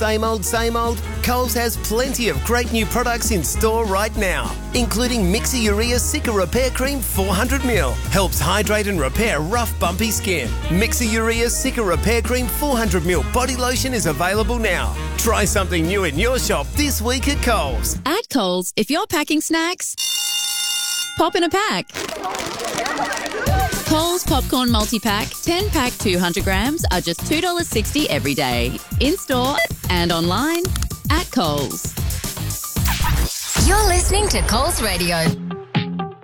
Same old? Coles has plenty of great new products in store right now, including Mixer-Urea Cica Repair Cream 400ml. Helps hydrate and repair rough, bumpy skin. Mixer-Urea Cica Repair Cream 400ml body lotion is available now. Try something new in your shop this week at Coles. At Coles, if you're packing snacks, pop in a pack. Coles Popcorn Multi-Pack, 10-pack 200 grams are just $2.60 every day. In-store and online at Coles. You're listening to Coles Radio.